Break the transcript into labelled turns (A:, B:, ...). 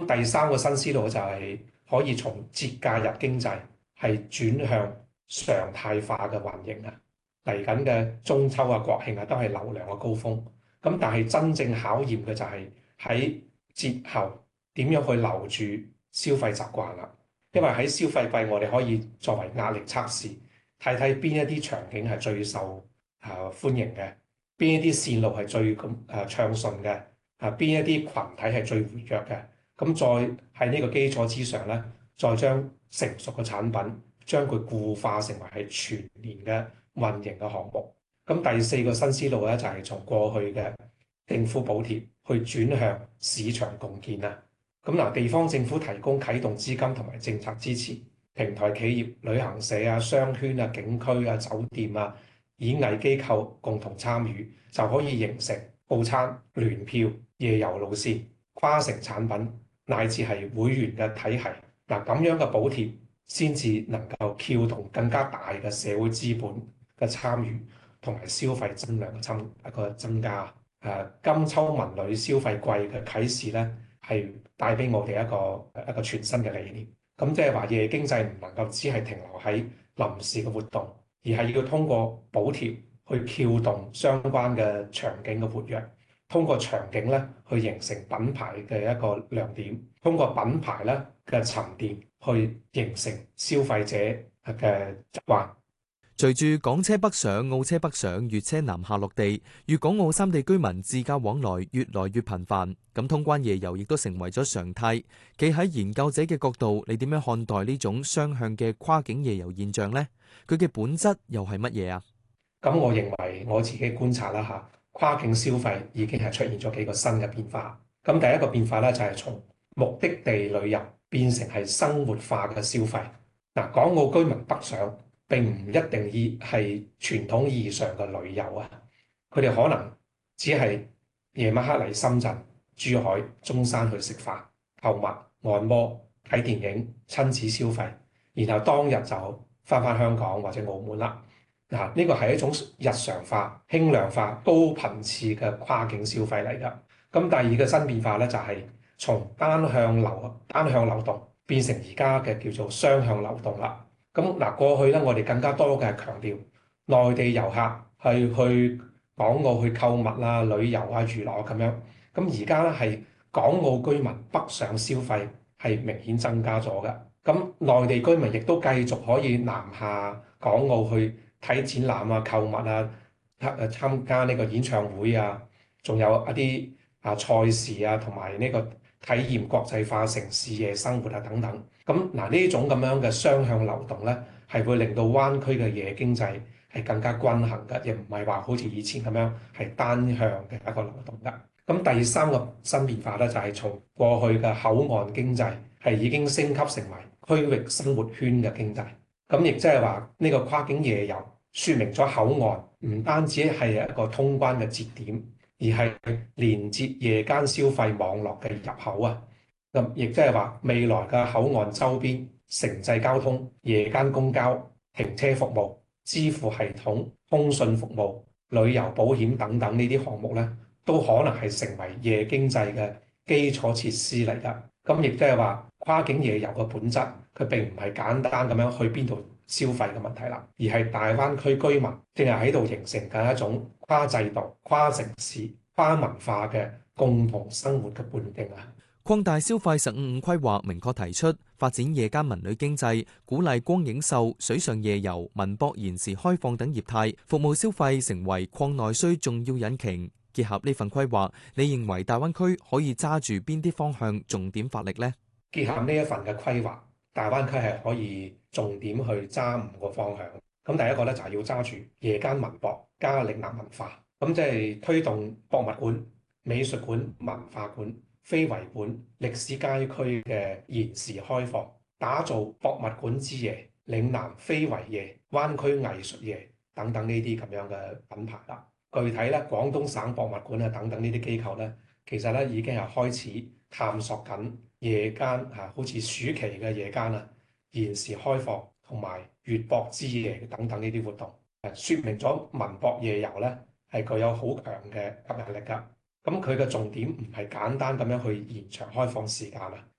A: 第三個新思路就係可以從節假日經濟係轉向常態化嘅運營啊。嚟緊嘅中秋啊、國慶啊都係流量嘅高峰。咁但係真正考驗嘅就係喺節後點樣去留住消費習慣啦。因為喺消費季，我哋可以作為壓力測試，睇睇邊一啲場景係最受歡迎嘅，邊一啲線路係最暢順嘅，邊一啲群體係最活躍嘅。咁再喺呢個基礎之上咧，再將成熟嘅產品將佢固化成為係全年嘅運營嘅項目。咁第四個新思路咧就係從過去嘅政府補貼去轉向市場共建啊。咁嗱，地方政府提供啟動資金同埋政策支持，平台企業、旅行社啊、商圈啊、景區啊、酒店啊、演藝機構共同參與，就可以形成套餐、聯票、夜遊路線、跨城產品乃至係會員嘅體系。嗱，咁樣嘅補貼先至能夠撬動更加大嘅社會資本嘅參與同埋消費增量嘅增加。金秋文旅消費季嘅啟示咧，係帶俾我哋一個全新嘅理念。咁即係話夜經濟唔能夠只係停留喺臨時嘅活動，而係要通過補貼去撬動相關嘅場景嘅活躍，通過場景咧去形成品牌嘅一個亮點，通過品牌咧嘅沉澱去形成消費者嘅習慣。
B: 隨住港車北上、澳車北上、粵車南下落地，粵港澳三地居民自駕往來越來越頻繁，咁通關夜遊亦都成為咗常態。企喺研究者嘅角度，你點樣看待呢種雙向嘅跨境夜遊現象呢？佢嘅本質又係乜嘢啊？
A: 咁我認為我自己觀察啦嚇，跨境消費已經係出現咗幾個新嘅變化。咁第一個變化咧就係從目的地旅遊變成係生活化嘅消費。嗱，港澳居民北上並唔一定係傳統意義上嘅旅遊啊，佢哋可能只係夜晚黑嚟深圳、珠海、中山去食飯、購物、按摩、睇電影、親子消費，然後當日就翻香港或者澳門啦。嗱，呢個係一種日常化、輕量化、高頻次嘅跨境消費嚟㗎。咁第二個新變化咧，就係從單向流動變成而家嘅叫做雙向流動啦。咁嗱，過去咧，我哋更加多嘅係強調內地遊客係去港澳去購物啊、旅遊啊、娛樂咁樣。咁而家咧係港澳居民北上消費係明顯增加咗嘅。咁內地居民亦都繼續可以南下港澳去睇展覽啊、購物啊、參加呢個演唱會啊，仲有一啲賽事啊，同埋呢個體驗國際化城市夜生活啊等等。咁嗱，呢種咁樣嘅雙向流動咧，係會令到灣區嘅夜經濟係更加均衡嘅，亦唔係話好似以前咁樣係單向嘅一個流動㗎。咁第三個新變化咧，就係從過去嘅口岸經濟係已經升級成為區域生活圈嘅經濟。咁亦即係話呢個跨境夜遊，説明咗口岸唔單止係一個通關嘅節點，而係連接夜間消費網絡嘅入口啊！咁亦即係話未來嘅口岸周邊城際交通、夜間公交、停車服務、支付系統、通訊服務、旅遊保險等等呢啲項目咧，都可能係成為夜經濟嘅基礎設施嚟㗎。咁亦即係話跨境夜遊嘅本質，佢並唔係簡單咁樣去邊度消費嘅問題啦，而係大灣區居民正係喺度形成緊一種跨制度、跨城市、跨文化嘅共同生活嘅半徑啊！
B: 擴大消費15+5規劃明確提出發展夜間文旅經濟，鼓勵光影秀、水上夜遊、文博延時開放等業態，服務消費成為擴內需重要引擎。結合呢份規劃，你認為大灣區可以揸住邊啲方向重點發力呢？
A: 結合呢一份嘅規劃，大灣區係可以重點去揸5個方向。咁第一個咧就係要揸住夜間文博加嶺南文化，咁即係推動博物館、美術館、文化館、非遺館、歷史街區嘅延時開放，打造博物館之夜、嶺南非遺夜、灣區藝術夜等等呢啲咁樣嘅品牌啦。具體咧，廣東省博物館啊等等呢啲機構咧，其實咧已經係開始探索緊夜間好似暑期嘅夜間啊，延時開放同埋粵博之夜等等呢啲活動，説明咗文博夜遊咧係具有好強嘅吸引力㗎。咁佢嘅重點唔係簡單咁樣去延長開放時間啊，